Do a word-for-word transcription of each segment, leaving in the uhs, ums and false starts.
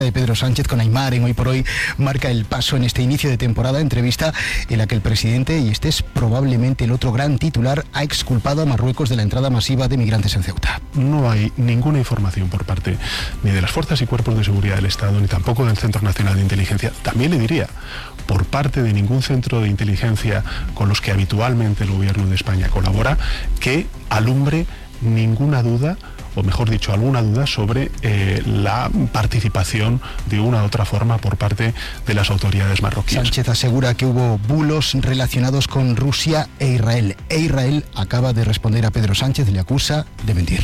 de Pedro Sánchez con Aimar en Hoy por Hoy marca el paso en este inicio de temporada, entrevista en la que el presidente, y este es probablemente el otro gran titular, ha exculpado a Marruecos de la entrada masiva de migrantes en Ceuta. No hay ninguna información por parte ni de las fuerzas y cuerpos de seguridad del Estado, ni tampoco del Centro Nacional de Inteligencia, también le diría, por parte de ningún centro de inteligencia con los que habitualmente el gobierno de España colabora, que alumbre ninguna duda, o mejor dicho, alguna duda sobre eh, la participación de una u otra forma por parte de las autoridades marroquíes. Sánchez asegura que hubo bulos relacionados con Rusia e Israel. E Israel acaba de responder a Pedro Sánchez, le acusa de mentir.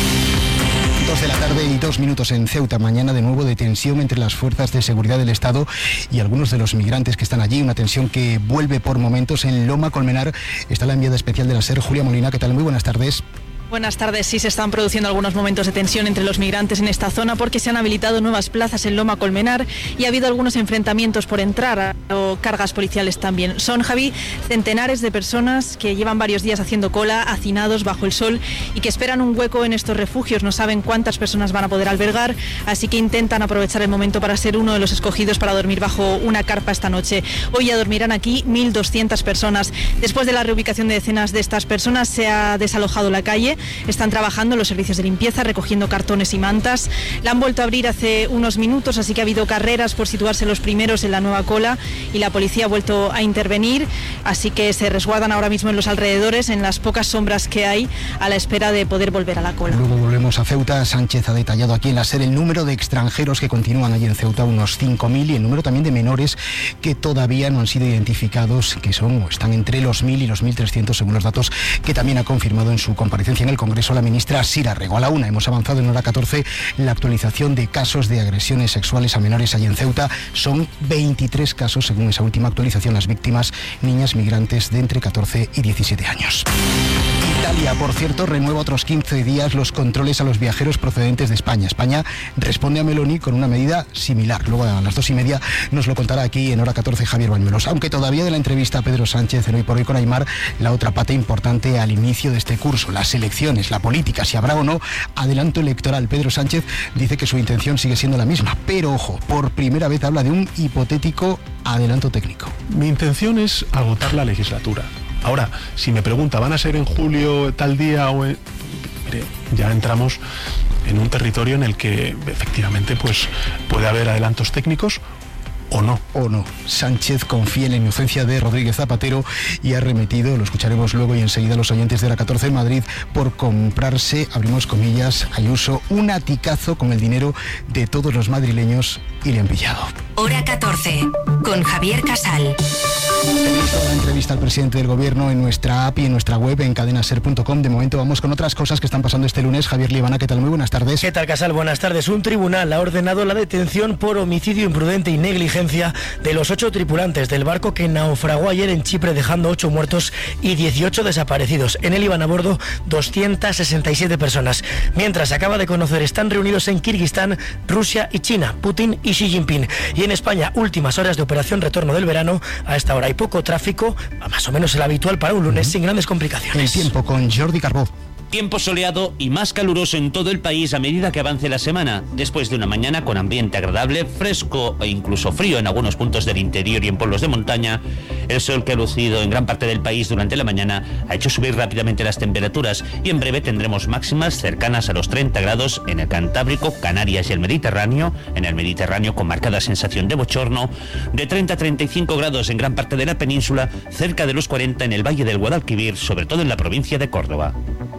Dos de la tarde y dos minutos en Ceuta. Mañana de nuevo de tensión entre las fuerzas de seguridad del Estado y algunos de los migrantes que están allí. Una tensión que vuelve por momentos. En Loma Colmenar está la enviada especial de la SER, Julia Molina. ¿Qué tal? Muy buenas tardes. Buenas tardes. Sí, se están produciendo algunos momentos de tensión entre los migrantes en esta zona porque se han habilitado nuevas plazas en Loma Colmenar y ha habido algunos enfrentamientos por entrar o cargas policiales también. Son, Javi, centenares de personas que llevan varios días haciendo cola, hacinados bajo el sol y que esperan un hueco en estos refugios. No saben cuántas personas van a poder albergar, así que intentan aprovechar el momento para ser uno de los escogidos para dormir bajo una carpa esta noche. Hoy ya dormirán aquí mil doscientas personas. Después de la reubicación de decenas de estas personas se ha desalojado la calle. Están trabajando los servicios de limpieza, recogiendo cartones y mantas. La han vuelto a abrir hace unos minutos, así que ha habido carreras por situarse los primeros en la nueva cola y la policía ha vuelto a intervenir, así que se resguardan ahora mismo en los alrededores, en las pocas sombras que hay, a la espera de poder volver a la cola. Luego volvemos a Ceuta. Sánchez ha detallado aquí en la SER el número de extranjeros que continúan allí en Ceuta, unos cinco mil, y el número también de menores que todavía no han sido identificados, que son o están entre los mil y los mil trescientos, según los datos que también ha confirmado en su comparecencia en el Congreso la ministra Sira Rego. A la una hemos avanzado en hora catorce la actualización de casos de agresiones sexuales a menores allí en Ceuta. Son veintitrés casos, según esa última actualización. Las víctimas, niñas migrantes de entre catorce y diecisiete años. Italia, por cierto, renueva otros quince días los controles a los viajeros procedentes de España. España responde a Meloni con una medida similar. Luego a las dos y media nos lo contará aquí en hora catorce Javier Bañuelos. Aunque todavía de la entrevista a Pedro Sánchez en Hoy por Hoy con Aimar, la otra pata importante al inicio de este curso, las elecciones, la política, si habrá o no adelanto electoral. Pedro Sánchez dice que su intención sigue siendo la misma, pero ojo, por primera vez habla de un hipotético adelanto técnico. Mi intención es agotar la legislatura. Ahora, si me pregunta, ¿van a ser en julio tal día o en...? Mire, ya entramos en un territorio en el que efectivamente pues puede haber adelantos técnicos o no. O no. Sánchez confía en la inocencia de Rodríguez Zapatero y ha remitido, lo escucharemos luego y enseguida, a los oyentes de hora catorce en Madrid por comprarse, abrimos comillas, Ayuso, un aticazo con el dinero de todos los madrileños y le han pillado. Hora catorce, con Javier Casal. Tenéis toda la entrevista al presidente del gobierno en nuestra app y en nuestra web en cadena ser punto com. De momento vamos con otras cosas que están pasando este lunes. Javier Libana, ¿qué tal? Muy buenas tardes. ¿Qué tal, Casal? Buenas tardes. Un tribunal ha ordenado la detención por homicidio imprudente y negligencia de los ocho tripulantes del barco que naufragó ayer en Chipre, dejando ocho muertos y dieciocho desaparecidos. En él iban a bordo doscientas sesenta y siete personas. Mientras, se acaba de conocer, están reunidos en Kirguistán, Rusia y China, Putin y Xi Jinping. Y en España, últimas horas de operación retorno del verano. A esta hora hay poco tráfico, más o menos el habitual para un lunes, sin grandes complicaciones. El tiempo con Jordi Carbó. Tiempo soleado y más caluroso en todo el país a medida que avance la semana, después de una mañana con ambiente agradable, fresco e incluso frío en algunos puntos del interior y en pueblos de montaña. El sol que ha lucido en gran parte del país durante la mañana ha hecho subir rápidamente las temperaturas y en breve tendremos máximas cercanas a los treinta grados en el Cantábrico, Canarias y el Mediterráneo, en el Mediterráneo con marcada sensación de bochorno, de treinta a treinta y cinco grados en gran parte de la península, cerca de los cuarenta en el Valle del Guadalquivir, sobre todo en la provincia de Córdoba.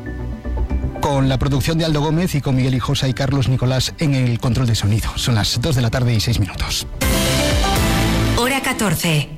Con la producción de Aldo Gómez y con Miguel Hijosa y Carlos Nicolás en el control de sonido. Son las dos de la tarde y seis minutos. Hora catorce.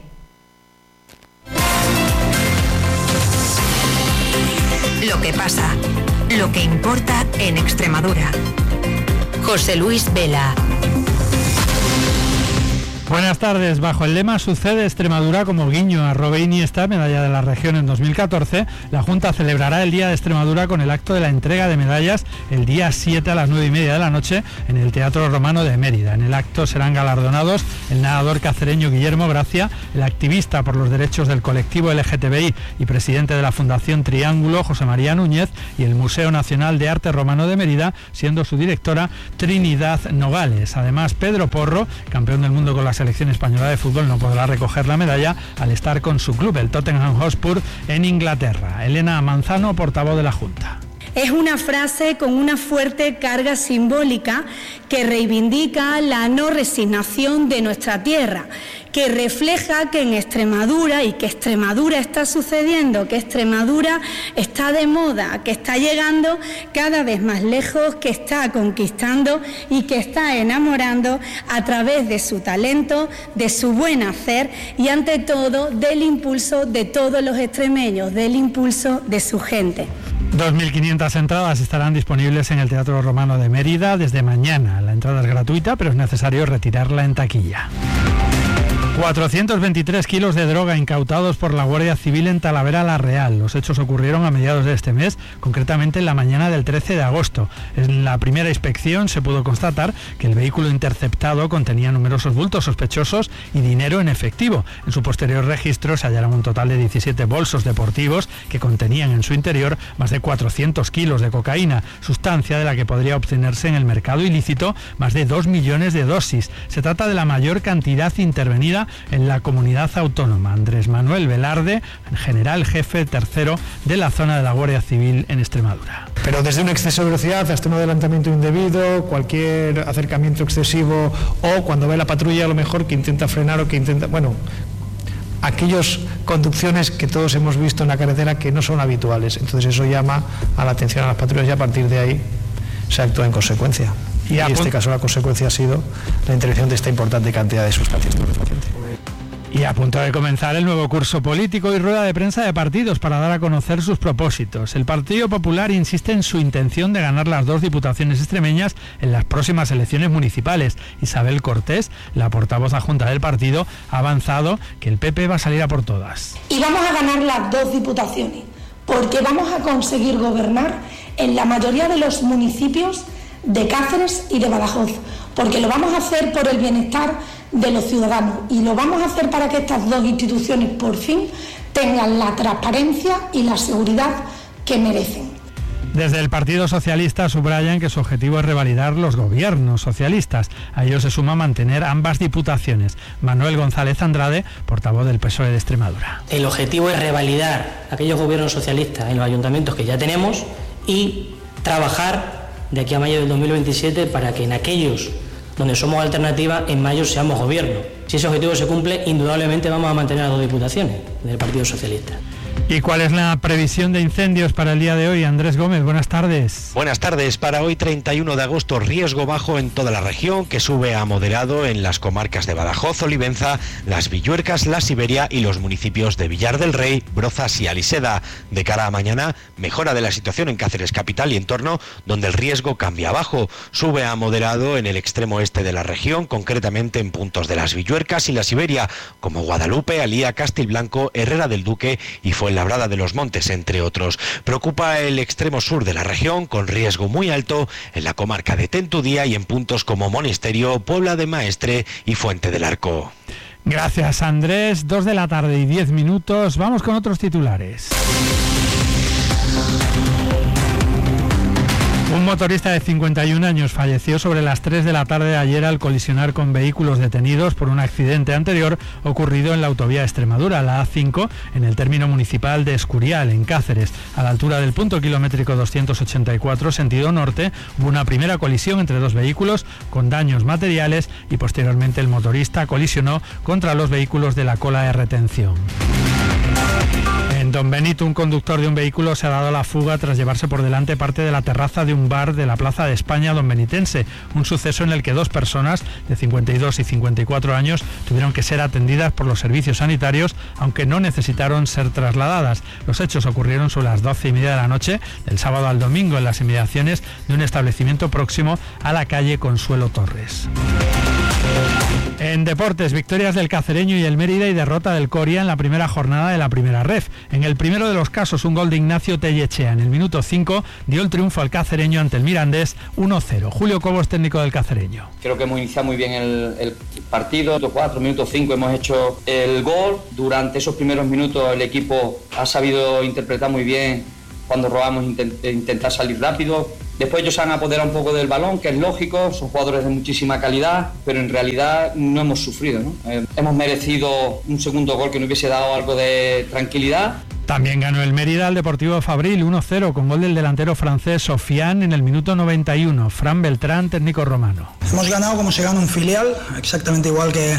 Lo que pasa, lo que importa en Extremadura. José Luis Vela. Buenas tardes. Bajo el lema Sucede Extremadura como guiño a Robert Iniesta, medalla de la región en dos mil catorce, la Junta celebrará el Día de Extremadura con el acto de la entrega de medallas el día siete a las nueve y media de la noche en el Teatro Romano de Mérida. En el acto serán galardonados el nadador cacereño Guillermo Gracia, el activista por los derechos del colectivo L G T B I y presidente de la Fundación Triángulo, José María Núñez, y el Museo Nacional de Arte Romano de Mérida, siendo su directora Trinidad Nogales. Además, Pedro Porro, campeón del mundo con la selección española de fútbol, no podrá recoger la medalla al estar con su club, el Tottenham Hotspur, en Inglaterra. Elena Manzano, portavoz de la Junta. Es una frase con una fuerte carga simbólica que reivindica la no resignación de nuestra tierra, que refleja que en Extremadura, y que Extremadura está sucediendo, que Extremadura está de moda, que está llegando cada vez más lejos, que está conquistando y que está enamorando a través de su talento, de su buen hacer y ante todo del impulso de todos los extremeños, del impulso de su gente. dos mil quinientas entradas estarán disponibles en el Teatro Romano de Mérida desde mañana. La entrada es gratuita, pero es necesario retirarla en taquilla. cuatrocientos veintitrés kilos de droga incautados por la Guardia Civil en Talavera la Real. Los hechos ocurrieron a mediados de este mes, concretamente en la mañana del trece de agosto. En la primera inspección se pudo constatar que el vehículo interceptado contenía numerosos bultos sospechosos y dinero en efectivo. En su posterior registro se hallaron un total de diecisiete bolsos deportivos que contenían en su interior más de cuatrocientos kilos de cocaína, sustancia de la que podría obtenerse en el mercado ilícito más de dos millones de dosis. Se trata de la mayor cantidad intervenida en la comunidad autónoma. Andrés Manuel Velarde, general jefe tercero de la zona de la Guardia Civil en Extremadura. Pero desde un exceso de velocidad hasta un adelantamiento indebido, cualquier acercamiento excesivo o cuando ve la patrulla a lo mejor que intenta frenar o que intenta, bueno, aquellas conducciones que todos hemos visto en la carretera que no son habituales. Entonces eso llama a la atención a las patrullas y a partir de ahí se actúa en consecuencia. Y en este caso la consecuencia ha sido la interdicción de esta importante cantidad de sustancias estupefacientes. Y a punto de comenzar el nuevo curso político y rueda de prensa de partidos para dar a conocer sus propósitos. El Partido Popular insiste en su intención de ganar las dos diputaciones extremeñas en las próximas elecciones municipales. Isabel Cortés, la portavoz adjunta del partido, ha avanzado que el P P va a salir a por todas. Y vamos a ganar las dos diputaciones, porque vamos a conseguir gobernar en la mayoría de los municipios de Cáceres y de Badajoz, porque lo vamos a hacer por el bienestar de los ciudadanos y lo vamos a hacer para que estas dos instituciones por fin tengan la transparencia y la seguridad que merecen. Desde el Partido Socialista subrayan que su objetivo es revalidar los gobiernos socialistas. A ello se suma mantener ambas diputaciones. Manuel González Andrade, portavoz del P S O E de Extremadura. El objetivo es revalidar aquellos gobiernos socialistas en los ayuntamientos que ya tenemos y trabajar de aquí a mayo del dos mil veintisiete para que en aquellos donde somos alternativa, en mayo seamos gobierno. Si ese objetivo se cumple, indudablemente vamos a mantener las dos diputaciones del Partido Socialista. ¿Y cuál es la previsión de incendios para el día de hoy? Andrés Gómez, buenas tardes. Buenas tardes. Para hoy, treinta y uno de agosto, riesgo bajo en toda la región, que sube a moderado en las comarcas de Badajoz, Olivenza, Las Villuercas, La Siberia y los municipios de Villar del Rey, Brozas y Aliseda. De cara a mañana, mejora de la situación en Cáceres capital y entorno, donde el riesgo cambia a bajo. Sube a moderado en el extremo este de la región, concretamente en puntos de Las Villuercas y La Siberia, como Guadalupe, Alía, Castilblanco, Herrera del Duque y Fuenlabrada de los Montes, entre otros. Preocupa el extremo sur de la región, con riesgo muy alto en la comarca de Tentudía y en puntos como Monesterio, Puebla de Maestre y Fuente del Arco. Gracias, Andrés. Dos de la tarde y diez minutos. Vamos con otros titulares. Un motorista de cincuenta y un años falleció sobre las tres de la tarde de ayer al colisionar con vehículos detenidos por un accidente anterior ocurrido en la autovía de Extremadura, la A cinco, en el término municipal de Escurial, en Cáceres. A la altura del punto kilométrico doscientos ochenta y cuatro, sentido norte, hubo una primera colisión entre dos vehículos con daños materiales y posteriormente el motorista colisionó contra los vehículos de la cola de retención. En Don Benito, un conductor de un vehículo se ha dado a la fuga tras llevarse por delante parte de la terraza de un bar de la Plaza de España donbenitense, un suceso en el que dos personas de cincuenta y dos y cincuenta y cuatro años tuvieron que ser atendidas por los servicios sanitarios, aunque no necesitaron ser trasladadas. Los hechos ocurrieron sobre las doce y media de la noche, del sábado al domingo, en las inmediaciones de un establecimiento próximo a la calle Consuelo Torres. En deportes, victorias del Cacereño y el Mérida y derrota del Coria en la primera jornada de la primera ref. En el primero de los casos, un gol de Ignacio Tellechea. En el minuto cinco dio el triunfo al Cacereño ante el Mirandés uno cero. Julio Cobos, técnico del Cacereño. Creo que hemos iniciado muy bien el, el partido. Minuto cuatro, minuto cinco hemos hecho el gol. Durante esos primeros minutos el equipo ha sabido interpretar muy bien cuando robamos, intent, intentar salir rápido. Después ellos se han apoderado un poco del balón, que es lógico, son jugadores de muchísima calidad, pero en realidad no hemos sufrido, ¿no? Eh, hemos merecido un segundo gol que nos hubiese dado algo de tranquilidad. También ganó el Mérida al Deportivo Fabril uno cero con gol del delantero francés Sofiane en el minuto noventa y uno. Fran Beltrán, técnico romano. Hemos ganado como se gana un filial, exactamente igual que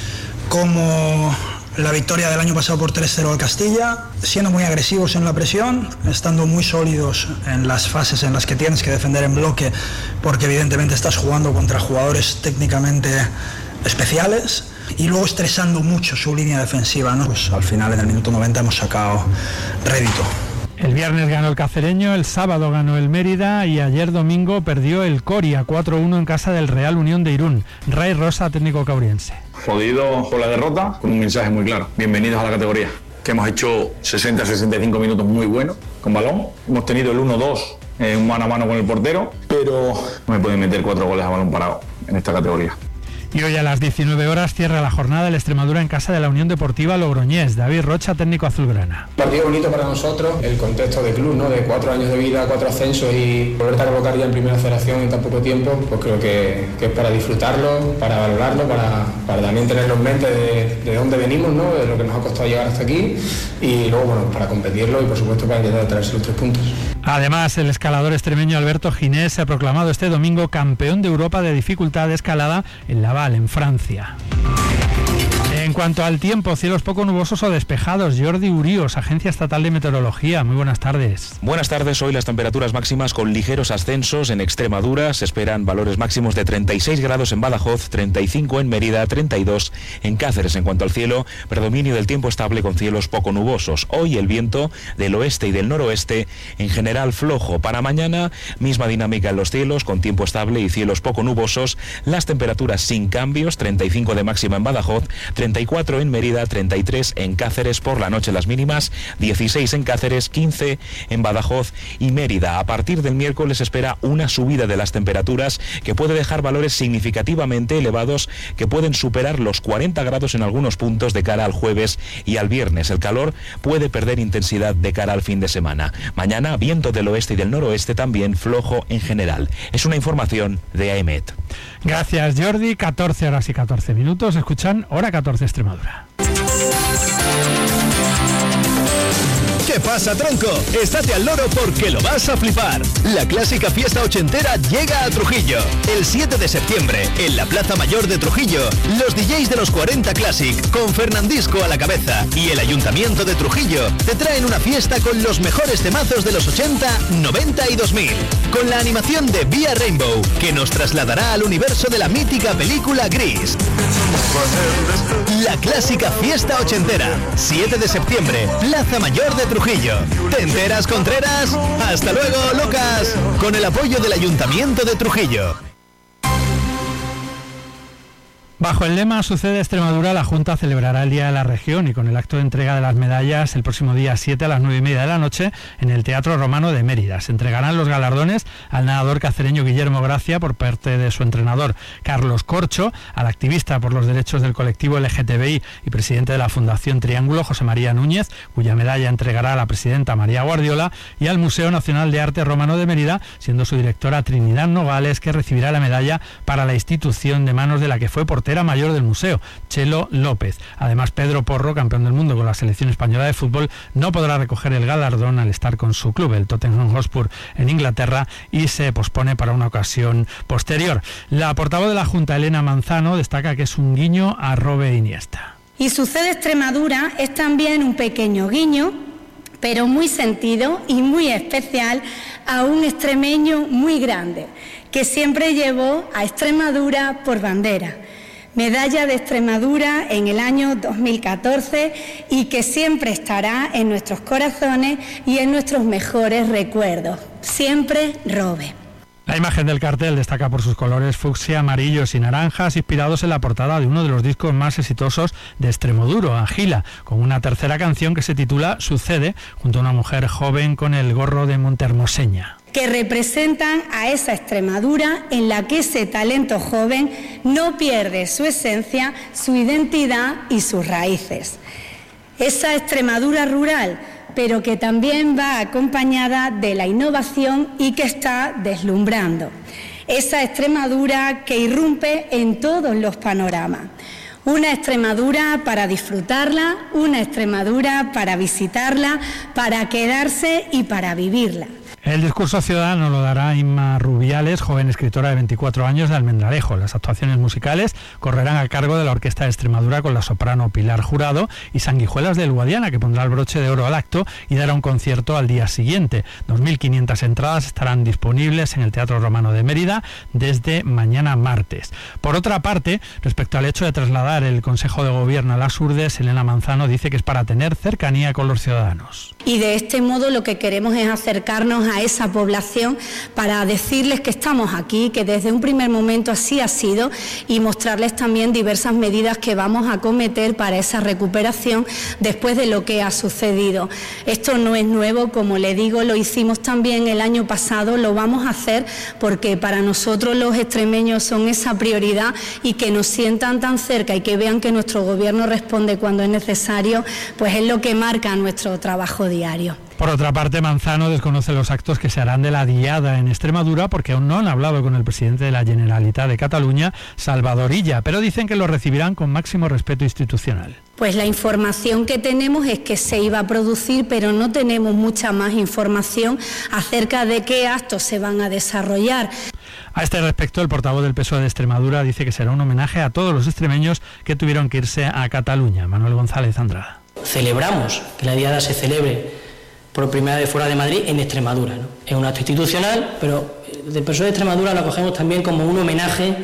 como la victoria del año pasado por tres cero al Castilla, siendo muy agresivos en la presión, estando muy sólidos en las fases en las que tienes que defender en bloque, porque evidentemente estás jugando contra jugadores técnicamente especiales, y luego estresando mucho su línea defensiva, ¿no? Pues al final en el minuto noventa hemos sacado rédito. El viernes ganó el Cacereño, el sábado ganó el Mérida y ayer domingo perdió el Coria cuatro uno en casa del Real Unión de Irún. Ray Rosa, técnico cauriense. Jodido por la derrota, con un mensaje muy claro. Bienvenidos a la categoría. Que hemos hecho sesenta a sesenta y cinco minutos muy buenos con balón. Hemos tenido el uno dos eh, mano a mano con el portero, pero no me pueden meter cuatro goles a balón parado en esta categoría. Y hoy a las diecinueve horas cierra la jornada el Extremadura en casa de la Unión Deportiva Logroñés. David Rocha, técnico azulgrana. Partido bonito para nosotros, el contexto de club, ¿no? De cuatro años de vida, cuatro ascensos y volverte a colocar ya en primera federación en tan poco tiempo, pues creo que, que es para disfrutarlo, para valorarlo, para, para también tenerlo en mente de, de dónde venimos, ¿no? De lo que nos ha costado llegar hasta aquí y luego, bueno, para competirlo y por supuesto para intentar traerse los tres puntos. Además, el escalador extremeño Alberto Ginés se ha proclamado este domingo campeón de Europa de dificultad de escalada en Laval, en Francia. En cuanto al tiempo, cielos poco nubosos o despejados. Jordi Urios, Agencia Estatal de Meteorología. Muy buenas tardes. Buenas tardes. Hoy las temperaturas máximas con ligeros ascensos. En Extremadura se esperan valores máximos de treinta y seis grados en Badajoz, treinta y cinco en Mérida, treinta y dos en Cáceres. En cuanto al cielo, predominio del tiempo estable con cielos poco nubosos. Hoy el viento del oeste y del noroeste en general flojo. Para mañana, misma dinámica en los cielos con tiempo estable y cielos poco nubosos. Las temperaturas sin cambios, treinta y cinco de máxima en Badajoz, treinta y cuatro en Mérida, treinta y tres en Cáceres. Por la noche las mínimas, dieciséis en Cáceres, quince en Badajoz y Mérida. A partir del miércoles se espera una subida de las temperaturas que puede dejar valores significativamente elevados que pueden superar los cuarenta grados en algunos puntos de cara al jueves y al viernes. El calor puede perder intensidad de cara al fin de semana. Mañana, viento del oeste y del noroeste también flojo en general. Es una información de A E M E T. Gracias, Jordi. catorce horas y catorce minutos. Escuchan Hora catorce Extremadura. ¿Qué pasa, tronco? Estate al loro porque lo vas a flipar. La clásica fiesta ochentera llega a Trujillo. El siete de septiembre, en la Plaza Mayor de Trujillo, los D Js de los cuarenta Classic, con Fernandisco a la cabeza, y el Ayuntamiento de Trujillo, te traen una fiesta con los mejores temazos de los ochenta, noventa y dos mil. Con la animación de Vía Rainbow, que nos trasladará al universo de la mítica película Gris. La clásica fiesta ochentera, siete de septiembre, Plaza Mayor de Trujillo. ¿Te enteras, Contreras? Hasta luego, Lucas, con el apoyo del Ayuntamiento de Trujillo. Bajo el lema Sucede Extremadura, la Junta celebrará el Día de la Región y con el acto de entrega de las medallas el próximo día siete a las nueve y media de la noche en el Teatro Romano de Mérida. Se entregarán los galardones al nadador cacereño Guillermo Gracia por parte de su entrenador Carlos Corcho, al activista por los derechos del colectivo L G T B I y presidente de la Fundación Triángulo José María Núñez, cuya medalla entregará a la presidenta María Guardiola, y al Museo Nacional de Arte Romano de Mérida, siendo su directora Trinidad Nogales, que recibirá la medalla para la institución de manos de la que fue portera mayor del museo, Chelo López. Además, Pedro Porro, campeón del mundo con la selección española de fútbol, no podrá recoger el galardón al estar con su club, el Tottenham Hotspur, en Inglaterra, y se pospone para una ocasión posterior. La portavoz de la Junta, Elena Manzano, destaca que es un guiño a Robe Iniesta. Y Sucede Extremadura es también un pequeño guiño, pero muy sentido y muy especial, a un extremeño muy grande, que siempre llevó a Extremadura por bandera. Medalla de Extremadura en el año dos mil catorce y que siempre estará en nuestros corazones y en nuestros mejores recuerdos. Siempre Robe. La imagen del cartel destaca por sus colores fucsia, amarillos y naranjas, inspirados en la portada de uno de los discos más exitosos de Extremoduro, Angila, con una tercera canción que se titula Sucede, junto a una mujer joven con el gorro de montehermoseña. Que representan a esa Extremadura en la que ese talento joven no pierde su esencia, su identidad y sus raíces. Esa Extremadura rural, pero que también va acompañada de la innovación y que está deslumbrando. Esa Extremadura que irrumpe en todos los panoramas. Una Extremadura para disfrutarla, una Extremadura para visitarla, para quedarse y para vivirla. El discurso ciudadano lo dará Inma Rubiales, joven escritora de veinticuatro años de Almendralejo. Las actuaciones musicales correrán a cargo de la Orquesta de Extremadura con la soprano Pilar Jurado y Sanguijuelas del Guadiana, que pondrá el broche de oro al acto y dará un concierto al día siguiente. dos mil quinientas entradas estarán disponibles en el Teatro Romano de Mérida desde mañana martes. Por otra parte, respecto al hecho de trasladar el Consejo de Gobierno a las Urdes, Elena Manzano dice que es para tener cercanía con los ciudadanos. Y de este modo lo que queremos es acercarnos a esa población para decirles que estamos aquí, que desde un primer momento así ha sido, y mostrarles también diversas medidas que vamos a acometer para esa recuperación después de lo que ha sucedido. Esto no es nuevo, como le digo, lo hicimos también el año pasado, lo vamos a hacer porque para nosotros los extremeños son esa prioridad, y que nos sientan tan cerca y que vean que nuestro gobierno responde cuando es necesario, pues es lo que marca nuestro trabajo diario. Por otra parte, Manzano desconoce los actos que se harán de la Diada en Extremadura porque aún no han hablado con el presidente de la Generalitat de Cataluña, Salvador Illa, pero dicen que lo recibirán con máximo respeto institucional. Pues la información que tenemos es que se iba a producir, pero no tenemos mucha más información acerca de qué actos se van a desarrollar. A este respecto, el portavoz del P S O E de Extremadura dice que será un homenaje a todos los extremeños que tuvieron que irse a Cataluña. Manuel González Andrada. Celebramos que la Diada se celebre por primera vez fuera de Madrid en Extremadura, ¿no? Es un acto institucional, pero del P S O E de Extremadura lo cogemos también como un homenaje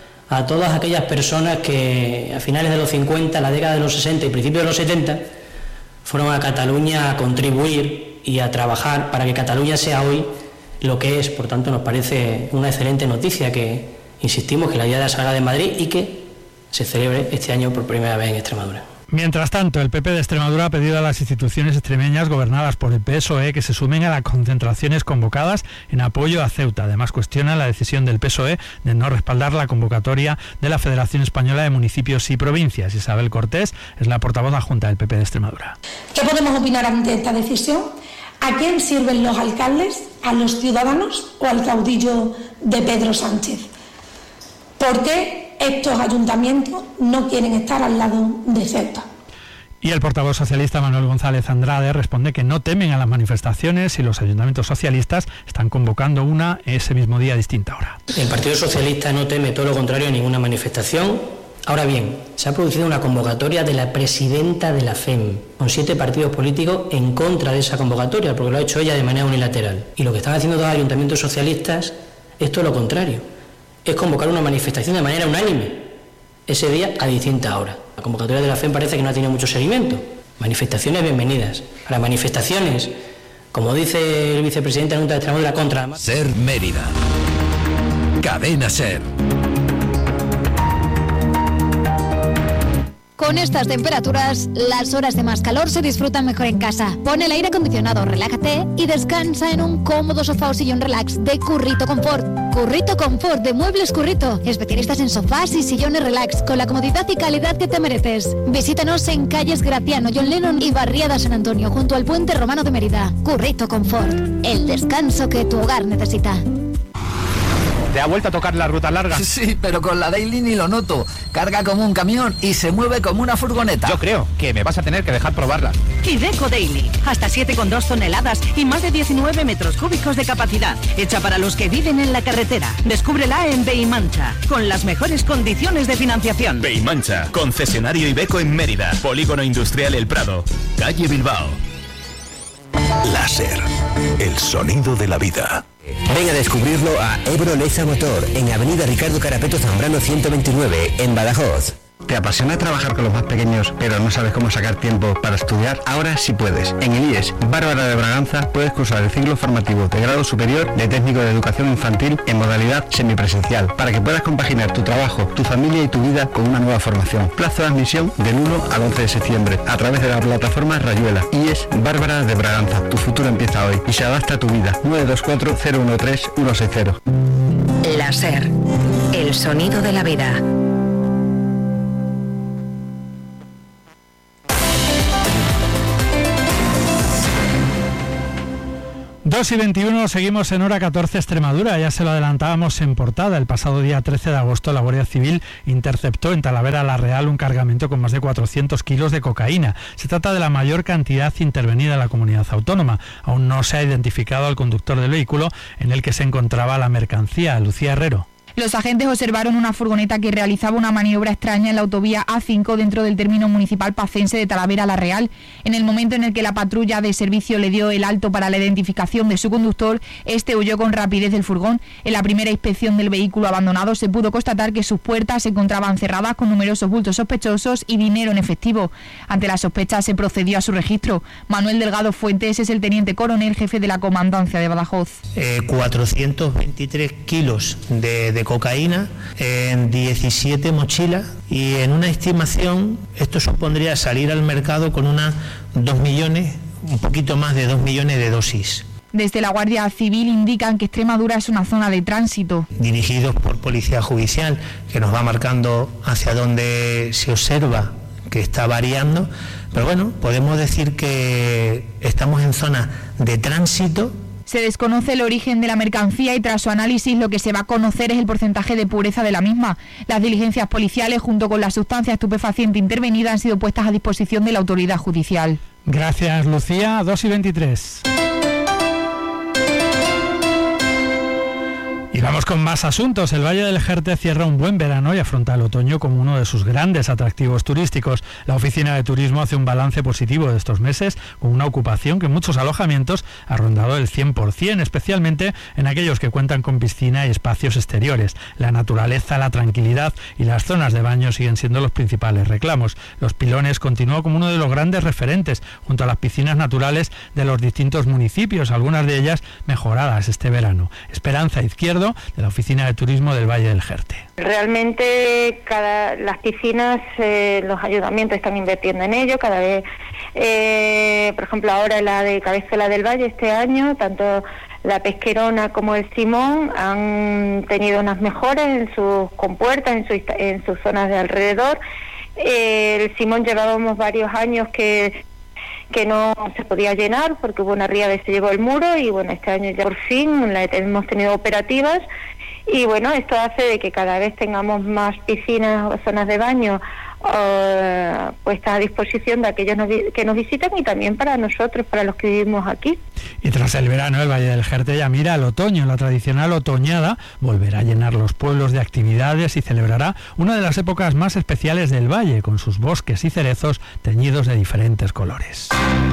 a todas aquellas personas que a finales de los cincuenta, la década de los sesenta y principios de los setenta fueron a Cataluña a contribuir y a trabajar para que Cataluña sea hoy lo que es. Por tanto, nos parece una excelente noticia que, insistimos, que la Diada salga de Madrid y que se celebre este año por primera vez en Extremadura. Mientras tanto, el P P de Extremadura ha pedido a las instituciones extremeñas gobernadas por el P S O E que se sumen a las concentraciones convocadas en apoyo a Ceuta. Además, cuestiona la decisión del P S O E de no respaldar la convocatoria de la Federación Española de Municipios y Provincias. Isabel Cortés es la portavoz adjunta del P P de Extremadura. ¿Qué podemos opinar ante esta decisión? ¿A quién sirven los alcaldes? ¿A los ciudadanos o al caudillo de Pedro Sánchez? ¿Por qué estos ayuntamientos no quieren estar al lado de Ceuta? Y el portavoz socialista Manuel González Andrade responde que no temen a las manifestaciones y los ayuntamientos socialistas están convocando una ese mismo día a distinta hora. El Partido Socialista no teme, todo lo contrario, a ninguna manifestación. Ahora bien, se ha producido una convocatoria de la presidenta de la F E M, con siete partidos políticos en contra de esa convocatoria, porque lo ha hecho ella de manera unilateral. Y lo que están haciendo dos ayuntamientos socialistas es todo lo contrario, es convocar una manifestación de manera unánime, ese día a distinta hora. La convocatoria de la F E M parece que no ha tenido mucho seguimiento. Manifestaciones bienvenidas. Ahora, manifestaciones, como dice el vicepresidente de la Junta de Extremadura, contra... Ser Mérida. Cadena Ser. Con estas temperaturas, las horas de más calor se disfrutan mejor en casa. Pon el aire acondicionado, relájate y descansa en un cómodo sofá o sillón relax de Currito Confort. Currito Confort de Muebles Currito. Especialistas en sofás y sillones relax con la comodidad y calidad que te mereces. Visítanos en calles Graciano, John Lennon y Barriada San Antonio, junto al Puente Romano de Mérida. Currito Confort. El descanso que tu hogar necesita. ¿Te ha vuelto a tocar la ruta larga? Sí, pero con la Daily ni lo noto. Carga como un camión y se mueve como una furgoneta. Yo creo que me vas a tener que dejar probarla. Iveco Daily. Hasta siete coma dos toneladas y más de diecinueve metros cúbicos de capacidad. Hecha para los que viven en la carretera. Descúbrela en Beimancha, con las mejores condiciones de financiación. Beimancha, concesionario Iveco en Mérida. Polígono Industrial El Prado. Calle Bilbao. Láser. El sonido de la vida. Ven a descubrirlo a Ebro Leisa Motor, en Avenida Ricardo Carapeto Zambrano ciento veintinueve, en Badajoz. ¿Te apasiona trabajar con los más pequeños, pero no sabes cómo sacar tiempo para estudiar? Ahora sí puedes. En el I E S Bárbara de Braganza puedes cursar el ciclo formativo de grado superior de técnico de educación infantil en modalidad semipresencial, para que puedas compaginar tu trabajo, tu familia y tu vida con una nueva formación. Plazo de admisión del uno al once de septiembre a través de la plataforma Rayuela. I E S Bárbara de Braganza. Tu futuro empieza hoy y se adapta a tu vida. nueve dos cuatro cero uno tres uno seis cero. La SER, el sonido de la vida. dos y veintiuno, seguimos en hora catorce Extremadura. Ya se lo adelantábamos en portada. El pasado día trece de agosto la Guardia Civil interceptó en Talavera la Real un cargamento con más de cuatrocientos kilos de cocaína. Se trata de la mayor cantidad intervenida en la comunidad autónoma. Aún no se ha identificado al conductor del vehículo en el que se encontraba la mercancía. Lucía Herrero. Los agentes observaron una furgoneta que realizaba una maniobra extraña en la autovía A cinco dentro del término municipal pacense de Talavera la Real. En el momento en el que la patrulla de servicio le dio el alto para la identificación de su conductor, este huyó con rapidez del furgón. En la primera inspección del vehículo abandonado se pudo constatar que sus puertas se encontraban cerradas con numerosos bultos sospechosos y dinero en efectivo. Ante la sospecha se procedió a su registro. Manuel Delgado Fuentes es el teniente coronel jefe de la comandancia de Badajoz. Eh, cuatrocientos veintitrés kilos de, de cocaína en diecisiete mochilas y en una estimación esto supondría salir al mercado con unas dos millones, un poquito más de dos millones de dosis. Desde la Guardia Civil indican que Extremadura es una zona de tránsito. Dirigidos por Policía Judicial, que nos va marcando hacia donde se observa que está variando, pero bueno, podemos decir que estamos en zona de tránsito. Se desconoce el origen de la mercancía y tras su análisis lo que se va a conocer es el porcentaje de pureza de la misma. Las diligencias policiales junto con la sustancia estupefaciente intervenida han sido puestas a disposición de la autoridad judicial. Gracias, Lucía. dos y veintitrés. Y vamos con más asuntos. El Valle del Jerte cierra un buen verano y afronta el otoño como uno de sus grandes atractivos turísticos. La Oficina de Turismo hace un balance positivo de estos meses, con una ocupación que en muchos alojamientos ha rondado el cien por ciento, especialmente en aquellos que cuentan con piscina y espacios exteriores. La naturaleza, la tranquilidad y las zonas de baño siguen siendo los principales reclamos. Los Pilones continúa como uno de los grandes referentes, junto a las piscinas naturales de los distintos municipios, algunas de ellas mejoradas este verano. Esperanza Izquierdo, de la Oficina de Turismo del Valle del Jerte. Realmente cada, las piscinas, eh, los ayuntamientos están invirtiendo en ello, cada vez, eh, por ejemplo ahora la de Cabezuela del Valle este año, tanto la Pesquerona como el Simón han tenido unas mejoras en sus compuertas, en, su, en sus zonas de alrededor. Eh, el Simón llevábamos varios años que que no se podía llenar porque hubo una ría que se llevó el muro y bueno, este año ya por fin la hemos tenido operativas y bueno, esto hace de que cada vez tengamos más piscinas o zonas de baño uh, puestas a disposición de aquellos no, que nos visitan y también para nosotros, para los que vivimos aquí. Y tras el verano, el Valle del Jerte ya mira al otoño. La tradicional otoñada volverá a llenar los pueblos de actividades y celebrará una de las épocas más especiales del valle, con sus bosques y cerezos teñidos de diferentes colores.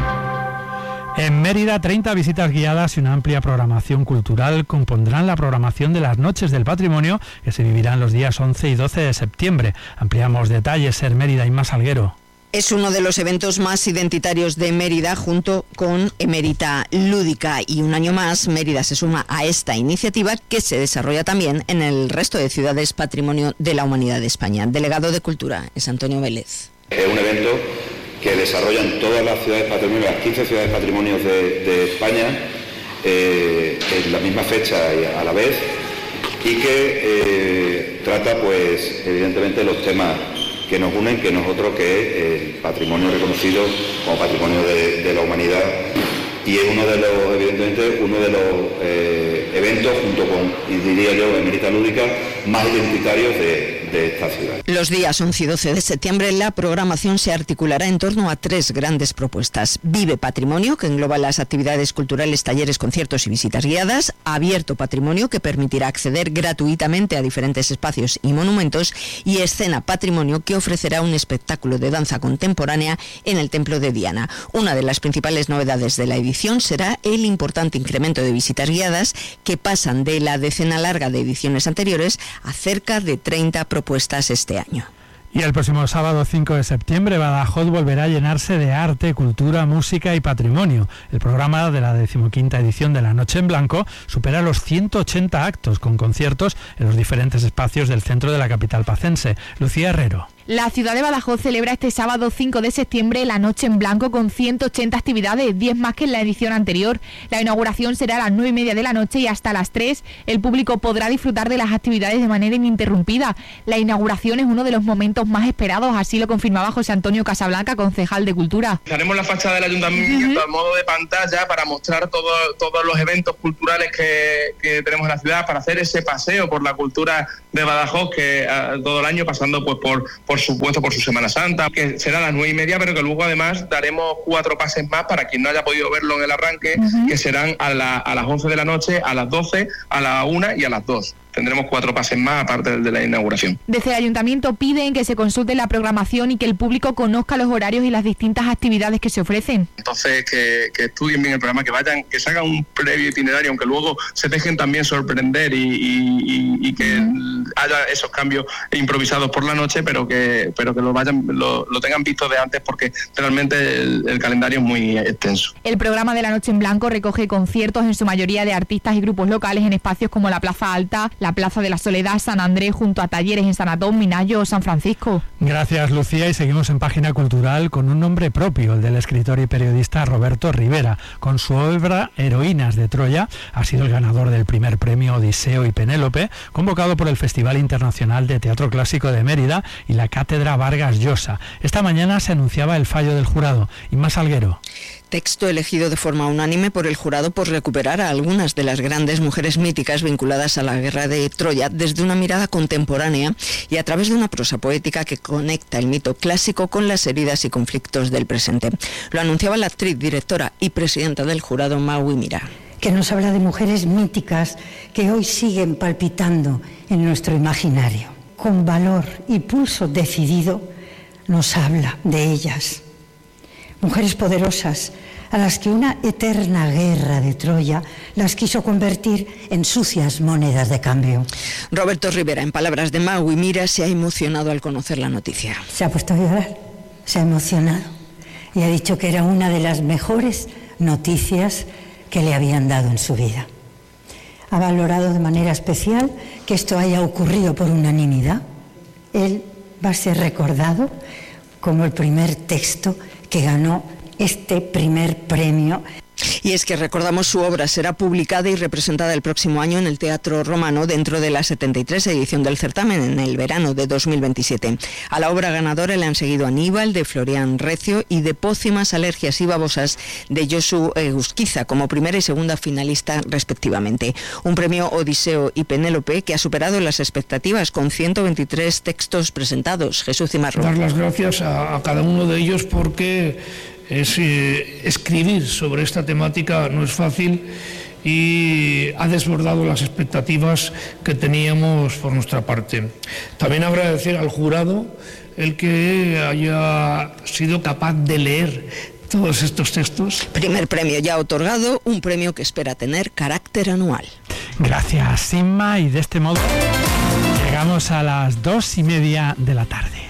En Mérida, treinta visitas guiadas y una amplia programación cultural compondrán la programación de las Noches del Patrimonio que se vivirán los días once y doce de septiembre. Ampliamos detalles, Ser Mérida y más Salguero. Es uno de los eventos más identitarios de Mérida junto con Emérita Lúdica y un año más Mérida se suma a esta iniciativa que se desarrolla también en el resto de ciudades Patrimonio de la Humanidad de España. Delegado de Cultura es Antonio Vélez. Es un evento que desarrollan todas las ciudades patrimonio, las quince ciudades patrimonios de, de España eh, en la misma fecha y a la vez y que eh, trata pues evidentemente los temas que nos unen, que nosotros que es el patrimonio reconocido como patrimonio de, de la humanidad y es uno de los, evidentemente, uno de los eh, eventos junto con, y diría yo, Emérita Lúdica, más identitarios de, de esta ciudad. Los días once y doce de septiembre la programación se articulará en torno a tres grandes propuestas. Vive Patrimonio, que engloba las actividades culturales, talleres, conciertos y visitas guiadas. Abierto Patrimonio, que permitirá acceder gratuitamente a diferentes espacios y monumentos. Y Escena Patrimonio, que ofrecerá un espectáculo de danza contemporánea en el Templo de Diana. Una de las principales novedades de la edición será el importante incremento de visitas guiadas que pasan de la decena larga de ediciones anteriores a cerca de treinta propuestas este año. Y el próximo sábado cinco de septiembre Badajoz volverá a llenarse de arte, cultura, música y patrimonio. El programa de la decimoquinta edición de la Noche en Blanco supera los ciento ochenta actos con conciertos en los diferentes espacios del centro de la capital pacense. Lucía Herrero. La ciudad de Badajoz celebra este sábado cinco de septiembre la Noche en Blanco con ciento ochenta actividades, diez más que en la edición anterior. La inauguración será a las nueve y media de la noche y hasta las tres el público podrá disfrutar de las actividades de manera ininterrumpida. La inauguración es uno de los momentos más esperados, así lo confirmaba José Antonio Casablanca, concejal de Cultura. Haremos la fachada del ayuntamiento uh-huh. a modo de pantalla para mostrar todo, todos los eventos culturales que, que tenemos en la ciudad, para hacer ese paseo por la cultura de Badajoz que uh, todo el año pasando pues por, por supuesto por su Semana Santa, que será a las nueve y media, pero que luego además daremos cuatro pases más para quien no haya podido verlo en el arranque, uh-huh. que serán a, la, a las once de la noche, a las doce, a la una y a las dos. Tendremos cuatro pases más aparte del de la inauguración. Desde el ayuntamiento piden que se consulte la programación y que el público conozca los horarios y las distintas actividades que se ofrecen. Entonces que, que estudien bien el programa, que vayan, que se hagan un previo itinerario, aunque luego se dejen también sorprender y, y, y, y que uh-huh. haya esos cambios improvisados por la noche, pero que, pero que lo vayan, lo, lo tengan visto de antes, porque realmente el, el calendario es muy extenso. El programa de la Noche en Blanco recoge conciertos en su mayoría de artistas y grupos locales en espacios como la Plaza Alta, la Plaza de la Soledad, San Andrés, junto a talleres en San Antón, Minayo o San Francisco. Gracias, Lucía, y seguimos en página cultural con un nombre propio, el del escritor y periodista Roberto Rivera. Con su obra Heroínas de Troya ha sido el ganador del primer premio Odiseo y Penélope, convocado por el Festival Internacional de Teatro Clásico de Mérida y la Cátedra Vargas Llosa. Esta mañana se anunciaba el fallo del jurado. Inma Salguero. Texto elegido de forma unánime por el jurado por recuperar a algunas de las grandes mujeres míticas vinculadas a la guerra de Troya desde una mirada contemporánea y a través de una prosa poética que conecta el mito clásico con las heridas y conflictos del presente. Lo anunciaba la actriz, directora y presidenta del jurado, Maui Mira. Que nos habla de mujeres míticas que hoy siguen palpitando en nuestro imaginario. Con valor y pulso decidido nos habla de ellas. Mujeres poderosas a las que una eterna guerra de Troya las quiso convertir en sucias monedas de cambio. Roberto Rivera, en palabras de Maui Mira, se ha emocionado al conocer la noticia. Se ha puesto a llorar, se ha emocionado y ha dicho que era una de las mejores noticias que le habían dado en su vida. Ha valorado de manera especial que esto haya ocurrido por unanimidad. Él va a ser recordado como el primer texto que ganó este primer premio. Y es que recordamos, su obra será publicada y representada el próximo año en el Teatro Romano dentro de la setenta y tres edición del certamen en el verano de dos mil veintisiete. A la obra ganadora le han seguido Aníbal de Florian Recio y de Pócimas, alergias y babosas de Josu Egusquiza como primera y segunda finalista respectivamente. Un premio Odiseo y Penélope que ha superado las expectativas con ciento veintitrés textos presentados. Jesús Cimarro. Dar las gracias a, a cada uno de ellos porque Es, eh, escribir sobre esta temática no es fácil y ha desbordado las expectativas que teníamos por nuestra parte. También agradecer al jurado el que haya sido capaz de leer todos estos textos. Primer premio ya otorgado, un premio que espera tener carácter anual. Gracias, Inma, y de este modo llegamos a las dos y media de la tarde.